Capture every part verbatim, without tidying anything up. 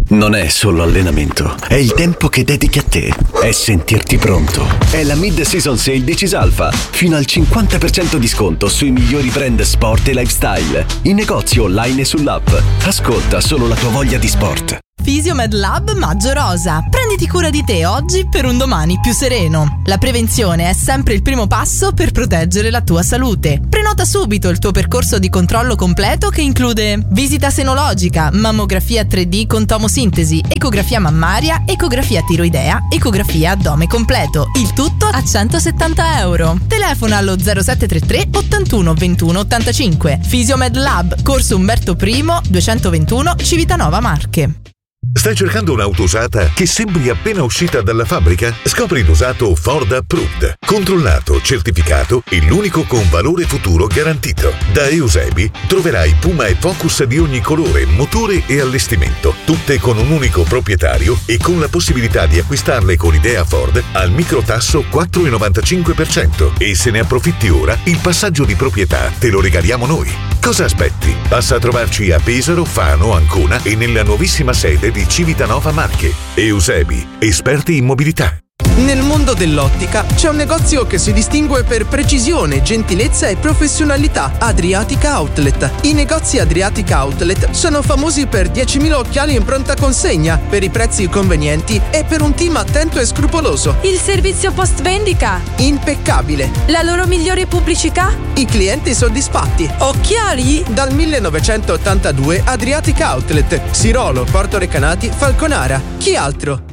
Non è solo allenamento, è il tempo che dedichi a te, è sentirti pronto. È la Mid-Season Sale di Cisalfa, fino al cinquanta per cento di sconto sui migliori brand sport e lifestyle, in negozio online e sull'app. Ascolta solo la tua voglia di sport. Fisiomed Lab Maggio Rosa. Prenditi cura di te oggi per un domani più sereno. La prevenzione è sempre il primo passo per proteggere la tua salute. Prenota subito il tuo percorso di controllo completo che include visita senologica, mammografia tre D con tomosintesi, ecografia mammaria, ecografia tiroidea, ecografia addome completo. Il tutto a centosettanta euro. Telefona allo zero sette tre tre ottantuno ventuno ottantacinque. Fisiomed Lab, Corso Umberto I, duecentoventuno, Civitanova Marche. Stai cercando un'auto usata che sembri appena uscita dalla fabbrica? Scopri l'usato Ford Approved, controllato, certificato e l'unico con valore futuro garantito. Da Eusebio troverai Puma e Focus di ogni colore, motore e allestimento, tutte con un unico proprietario e con la possibilità di acquistarle con idea Ford al microtasso quattro virgola novantacinque per cento, e se ne approfitti ora, il passaggio di proprietà te lo regaliamo noi. Cosa aspetti? Passa a trovarci a Pesaro, Fano, Ancona e nella nuovissima sede di Civitanova Marche. Eusebio, esperti in mobilità. Nel mondo dell'ottica c'è un negozio che si distingue per precisione, gentilezza e professionalità: Adriatica Outlet. I negozi Adriatica Outlet sono famosi per diecimila occhiali in pronta consegna, per i prezzi convenienti e per un team attento e scrupoloso. Il servizio post vendita? Impeccabile. La loro migliore pubblicità? I clienti soddisfatti. Occhiali? Dal millenovecentottantadue Adriatica Outlet, Sirolo, Porto Recanati, Falconara. Chi altro?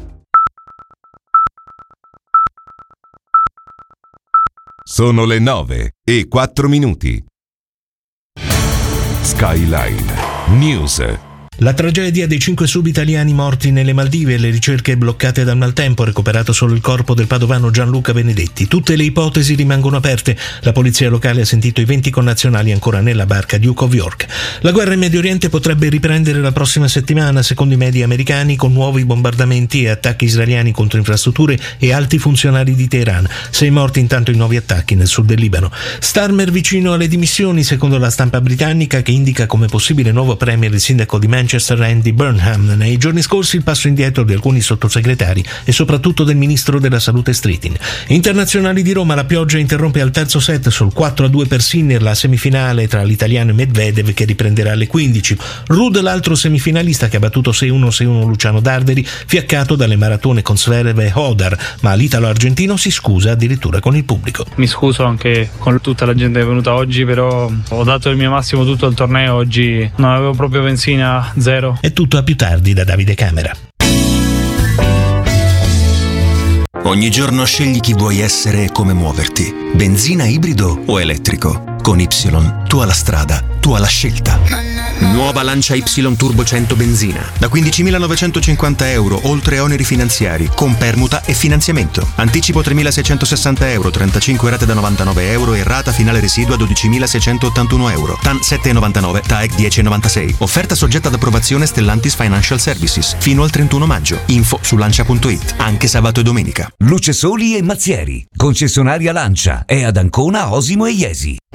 Sono le nove e quattro minuti. Skyline News. La tragedia dei cinque sub-italiani morti nelle Maldive e le ricerche bloccate dal maltempo. Recuperato solo il corpo del padovano Gianluca Benedetti. Tutte le ipotesi rimangono aperte. La polizia locale ha sentito i venti connazionali ancora nella barca Duke of York. La guerra in Medio Oriente potrebbe riprendere la prossima settimana, secondo i media americani, con nuovi bombardamenti e attacchi israeliani contro infrastrutture e alti funzionari di Teheran. Sei morti intanto in nuovi attacchi nel sud del Libano. Starmer vicino alle dimissioni, secondo la stampa britannica, che indica come possibile nuovo premier il sindaco di Manchester Andy Burnham. Nei giorni scorsi il passo indietro di alcuni sottosegretari e soprattutto del ministro della salute Streeting. Internazionali di Roma, la pioggia interrompe al terzo set sul quattro a due per Sinner, la semifinale tra l'italiano e Medvedev che riprenderà alle quindici. Ruud, l'altro semifinalista, che ha battuto sei uno sei uno Luciano Darderi, fiaccato dalle maratone con Zverev e Hodar, ma l'italo-argentino si scusa addirittura con il pubblico. Mi scuso anche con tutta la gente che è venuta oggi, però ho dato il mio massimo tutto il torneo. Oggi non avevo proprio benzina, zero. È tutto a più tardi da Davide Camera. Ogni giorno scegli chi vuoi essere e come muoverti. Benzina, ibrido o elettrico. Con Y, tu alla strada, tu alla scelta. Nuova Lancia Y Turbo cento benzina. Da quindicimilanovecentocinquanta euro, oltre oneri finanziari, con permuta e finanziamento. Anticipo tremilaseicentosessanta euro, trentacinque rate da novantanove euro e rata finale residua dodicimilaseicentottantuno euro. T A N sette virgola novantanove, T A E C dieci virgola novantasei. Offerta soggetta ad approvazione Stellantis Financial Services. Fino al trentuno maggio. Info su lancia punto it. Anche sabato e domenica. Luce Soli e Mazzieri. Concessionaria Lancia. È ad Ancona, Osimo e Iesi.